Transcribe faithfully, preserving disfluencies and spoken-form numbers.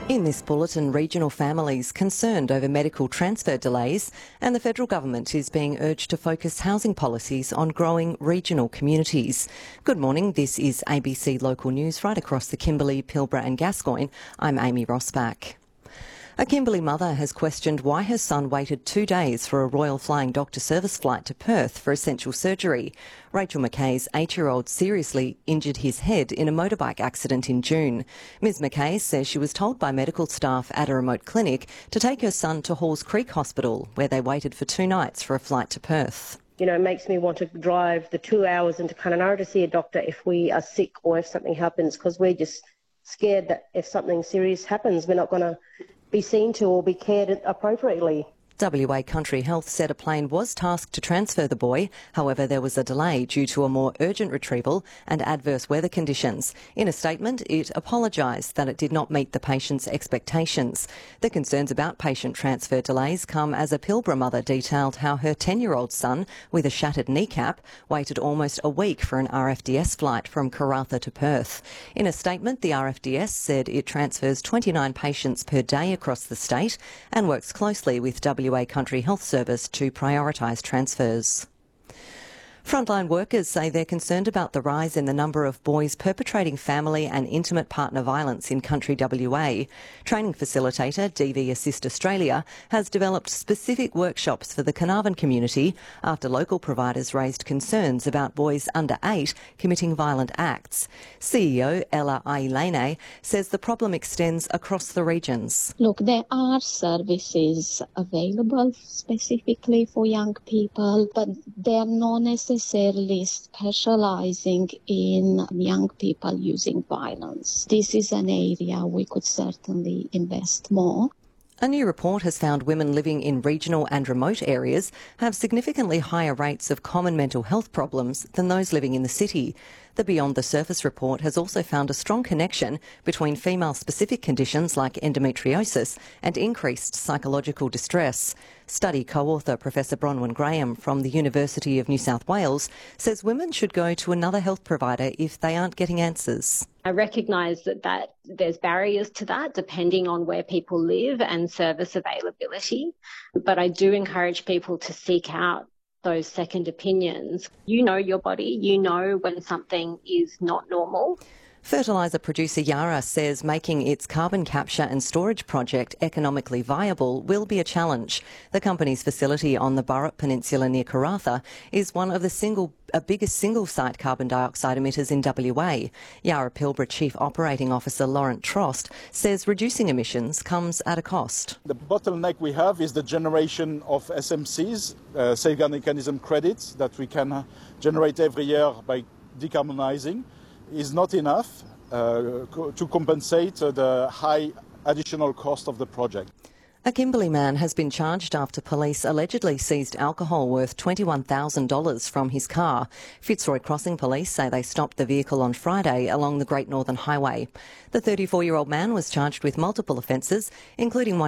In this bulletin, regional families concerned over medical transfer delays, and the federal government is being urged to focus housing policies on growing regional communities. Good morning, this is A B C Local News right across the Kimberley, Pilbara and Gascoyne. I'm Amy Rossbach. A Kimberley mother has questioned why her son waited two days for a Royal Flying Doctor Service flight to Perth for essential surgery. Rachel McKay's eight-year-old seriously injured his head in a motorbike accident in June. Ms McKay says she was told by medical staff at a remote clinic to take her son to Halls Creek Hospital, where they waited for two nights for a flight to Perth. You know, it makes me want to drive the two hours into Kununurra to see a doctor if we are sick or if something happens, because we're just scared that if something serious happens, we're not going to be seen to or be cared appropriately. W A Country Health said a plane was tasked to transfer the boy. However, there was a delay due to a more urgent retrieval and adverse weather conditions. In a statement, it apologised that it did not meet the patient's expectations. The concerns about patient transfer delays come as a Pilbara mother detailed how her ten-year-old son, with a shattered kneecap, waited almost a week for an R F D S flight from Karratha to Perth. In a statement, the R F D S said it transfers twenty-nine patients per day across the state and works closely with W A Country Health Service to prioritise transfers. Frontline workers say they're concerned about the rise in the number of boys perpetrating family and intimate partner violence in country W A. Training facilitator D V Assist Australia has developed specific workshops for the Carnarvon community after local providers raised concerns about boys under eight committing violent acts. C E O Ella Ailene says the problem extends across the regions. Look, there are services available specifically for young people, but they're not necessarily necessarily specialising in young people using violence. This is an area we could certainly invest more. A new report has found women living in regional and remote areas have significantly higher rates of common mental health problems than those living in the city. The Beyond the Surface report has also found a strong connection between female-specific conditions like endometriosis and increased psychological distress. Study co-author Professor Bronwyn Graham from the University of New South Wales says women should go to another health provider if they aren't getting answers. I recognise that, that there's barriers to that depending on where people live and service availability, but I do encourage people to seek out those second opinions. You know your body, you know when something is not normal. Fertiliser producer Yara says making its carbon capture and storage project economically viable will be a challenge. The company's facility on the Burrup Peninsula near Karratha is one of the single, uh, biggest single-site carbon dioxide emitters in W A. Yara Pilbara Chief Operating Officer Laurent Trost says reducing emissions comes at a cost. The bottleneck we have is the generation of S M Cs, uh, safeguard mechanism credits, that we can uh, generate every year by decarbonising. Is not enough uh, co to compensate uh, the high additional cost of the project. A Kimberley man has been charged after police allegedly seized alcohol worth twenty-one thousand dollars from his car. Fitzroy Crossing police say they stopped the vehicle on Friday along the Great Northern Highway. The thirty-four-year-old man was charged with multiple offences, including one